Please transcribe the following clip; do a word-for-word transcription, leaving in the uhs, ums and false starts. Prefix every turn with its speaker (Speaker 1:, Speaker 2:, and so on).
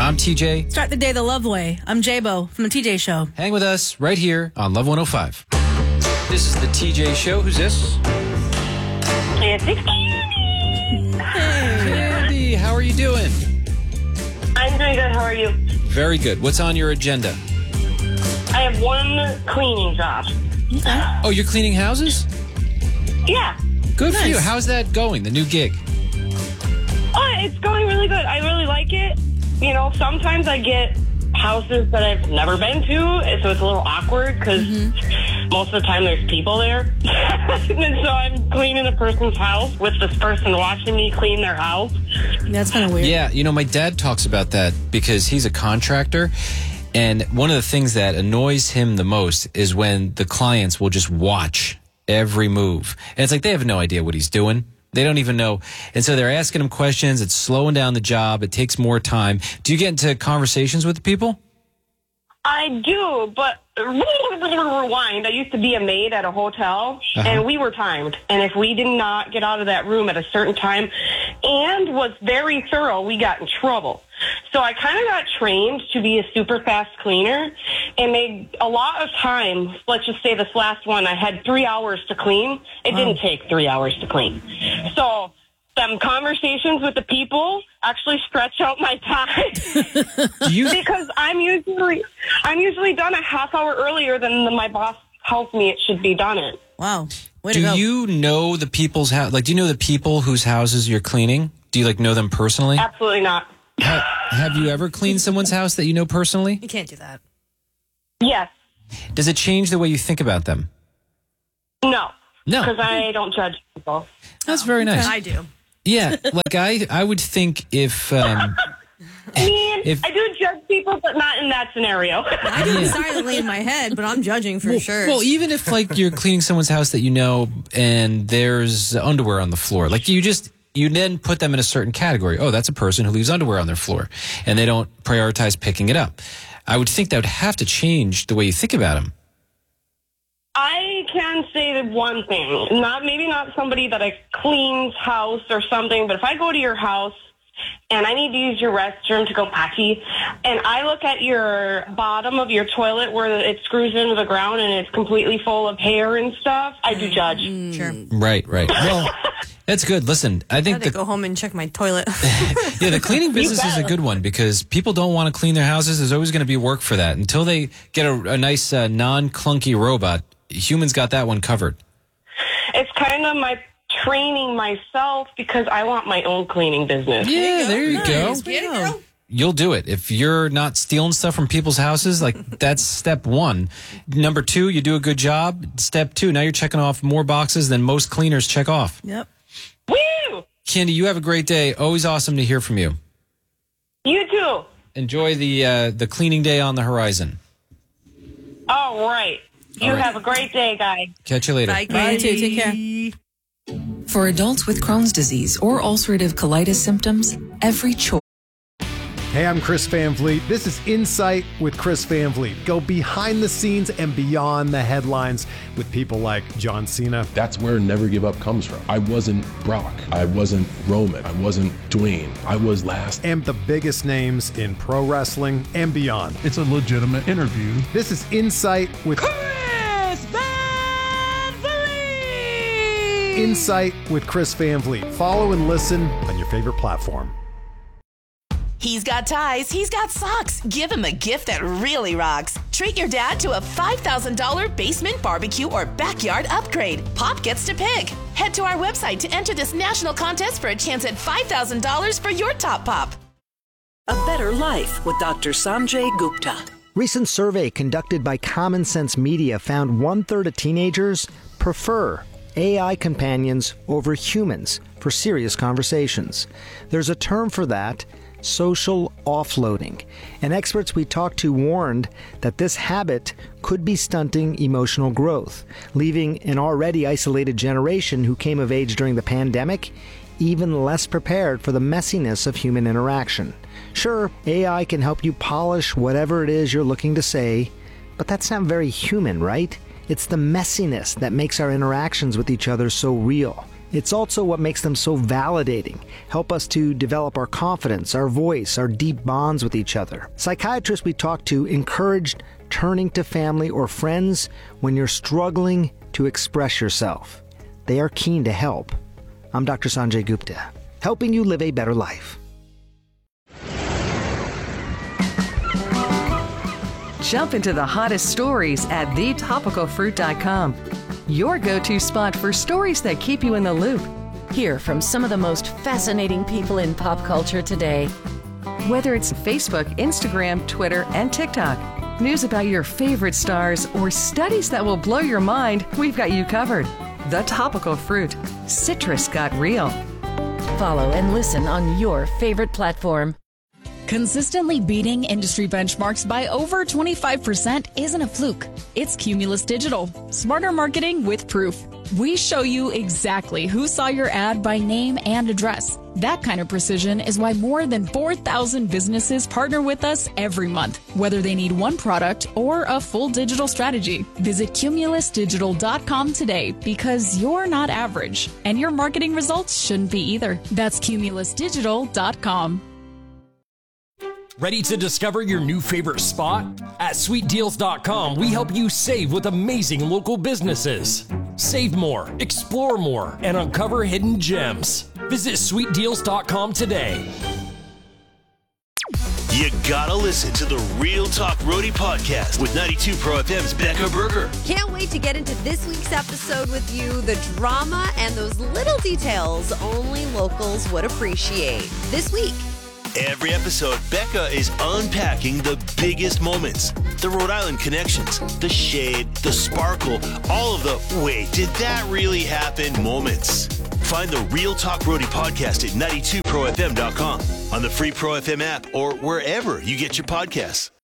Speaker 1: I'm T J.
Speaker 2: Start the day the love way. I'm J-Bo from the T J Show.
Speaker 1: Hang with us right here on Love one oh five. This is the T J Show. Who's this?
Speaker 3: It's Candy.
Speaker 1: Candy, how are you doing?
Speaker 3: I'm doing good. How are you?
Speaker 1: Very good. What's on your agenda?
Speaker 3: I have one cleaning job.
Speaker 2: Okay.
Speaker 1: Oh, you're cleaning houses?
Speaker 3: Yeah.
Speaker 1: Good for
Speaker 2: Nice.
Speaker 1: you. How's that going, the new gig?
Speaker 3: Oh, it's going really good. I really like it. You know, sometimes I get houses that I've never been to, so it's a little awkward because mm-hmm. most of the time there's people there. And so I'm cleaning a person's house with this person watching me clean their house.
Speaker 2: That's kind of weird.
Speaker 1: Yeah, you know, my dad talks about that because he's a contractor. And one of the things that annoys him the most is when the clients will just watch every move. And it's like they have no idea what he's doing. They don't even know. And so they're asking him questions. It's slowing down the job. It takes more time. Do you get into conversations with the people?
Speaker 3: I do, but rewind. I used to be a maid at a hotel,
Speaker 1: Uh-huh.
Speaker 3: and we were timed. And if we did not get out of that room at a certain time and was very thorough, we got in trouble. So I kind of got trained to be a super fast cleaner and made a lot of time. Let's just say this last one, I had three hours to clean. It
Speaker 2: Wow.
Speaker 3: didn't take three hours to clean. So some conversations with the people actually stretch out my time.
Speaker 1: Do you?
Speaker 3: Because I'm usually I'm usually done a half hour earlier than the, my boss tells me it should be done in.
Speaker 2: Wow. Way to
Speaker 1: Do
Speaker 2: go.
Speaker 1: you know the people's house? Like, do you know the people whose houses you're cleaning? Do you like know them personally?
Speaker 3: Absolutely not.
Speaker 1: Ha- have you ever cleaned someone's house that you know personally?
Speaker 2: You can't do that.
Speaker 3: Yes.
Speaker 1: Does it change the way you think about them?
Speaker 3: No.
Speaker 1: No.
Speaker 3: Because I don't judge people.
Speaker 1: That's very nice.
Speaker 2: I do.
Speaker 1: Yeah, like I, I would think if, um,
Speaker 3: I mean,
Speaker 1: If-
Speaker 3: I do judge people, but not in that scenario.
Speaker 2: I do it silently in my head, but I'm judging for sure.
Speaker 1: well, even if like you're cleaning someone's house that you know and there's underwear on the floor, like you just, you then put them in a certain category. Oh, that's a person who leaves underwear on their floor and they don't prioritize picking it up. I would think that would have to change the way you think about them.
Speaker 3: I can say that one thing, not maybe not somebody that I cleans house or something, but if I go to your house and I need to use your restroom to go potty, and I look at your bottom of your toilet where it screws into the ground and it's completely full of hair and stuff, I do judge.
Speaker 2: Sure.
Speaker 1: Right, right. Well, that's good. Listen, I
Speaker 2: I
Speaker 1: think
Speaker 2: had to
Speaker 1: the,
Speaker 2: go home and check my toilet.
Speaker 1: yeah, the cleaning business is a good one because people don't want to clean their houses. There's always going to be work for that until they get a, a nice uh, non-clunky robot. Humans got that one covered.
Speaker 3: It's kind of my training myself because I want my own cleaning business.
Speaker 1: Yeah, there you go.
Speaker 2: Nice. Way to go.
Speaker 1: You'll do it. If you're not stealing stuff from people's houses, like that's step one. Number two, you do a good job. Step two, now you're checking off more boxes than most cleaners check off.
Speaker 2: Yep.
Speaker 3: Woo!
Speaker 1: Candy, you have a great day. Always awesome to hear from you.
Speaker 3: You too.
Speaker 1: Enjoy the uh, the cleaning day on the horizon.
Speaker 3: All right. You
Speaker 1: All right.
Speaker 3: have a great day, guys.
Speaker 1: Catch you later.
Speaker 2: Bye, you too. Take care.
Speaker 4: For adults with Crohn's disease or ulcerative colitis symptoms, every choice.
Speaker 5: Hey, I'm Chris Van Vliet. This is Insight with Chris Van Vliet. Go behind the scenes and beyond the headlines with people like John Cena.
Speaker 6: That's where Never Give Up comes from. I wasn't Brock. I wasn't Roman. I wasn't Dwayne. I was last.
Speaker 5: And the biggest names in pro wrestling and beyond.
Speaker 7: It's a legitimate interview.
Speaker 5: This is Insight with
Speaker 8: Chris Van Vliet!
Speaker 5: Insight with Chris Van Vliet. Follow and listen on your favorite platform.
Speaker 9: He's got ties, he's got socks. Give him a gift that really rocks. Treat your dad to a five thousand dollars basement barbecue or backyard upgrade. Pop gets to pick. Head to our website to enter this national contest for a chance at five thousand dollars for your top pop.
Speaker 10: A Better Life with Doctor Sanjay Gupta.
Speaker 11: Recent survey conducted by Common Sense Media found one-third of teenagers prefer A I companions over humans for serious conversations. There's a term for that, social offloading, and experts we talked to warned that this habit could be stunting emotional growth, leaving an already isolated generation who came of age during the pandemic even less prepared for the messiness of human interaction. Sure, A I can help you polish whatever it is you're looking to say, but that's not very human, right? It's the messiness that makes our interactions with each other so real. It's also what makes them so validating, help us to develop our confidence, our voice, our deep bonds with each other. Psychiatrists we talked to encouraged turning to family or friends when you're struggling to express yourself. They are keen to help. I'm Doctor Sanjay Gupta, helping you live a better life.
Speaker 7: Jump into the hottest stories at the topical fruit dot com. Your go-to spot for stories that keep you in the loop.
Speaker 12: Hear from some of the most fascinating people in pop culture today.
Speaker 7: Whether it's Facebook, Instagram, Twitter, and TikTok, news about your favorite stars, or studies that will blow your mind, we've got you covered. The Topical Fruit. Citrus got real.
Speaker 12: Follow and listen on your favorite platform.
Speaker 13: Consistently beating industry benchmarks by over twenty-five percent isn't a fluke. It's Cumulus Digital. Smarter marketing with proof. We show you exactly who saw your ad by name and address. That kind of precision is why more than four thousand businesses partner with us every month, whether they need one product or a full digital strategy. Visit cumulus digital dot com today because you're not average, and your marketing results shouldn't be either. That's cumulus digital dot com.
Speaker 14: Ready to discover your new favorite spot? At sweet deals dot com, we help you save with amazing local businesses. Save more, explore more, and uncover hidden gems. Visit sweet deals dot com today.
Speaker 15: You gotta listen to the Real Talk Roadie podcast with ninety-two Pro F M's Becca Berger.
Speaker 16: Can't wait to get into this week's episode with you. The drama and those little details only locals would appreciate. This week,
Speaker 15: every episode, Becca is unpacking the biggest moments, the Rhode Island connections, the shade, the sparkle, all of the wait, did that really happen moments. Find the Real Talk Roadie podcast at ninety-two pro f m dot com, on the free Pro F M app, or wherever you get your podcasts.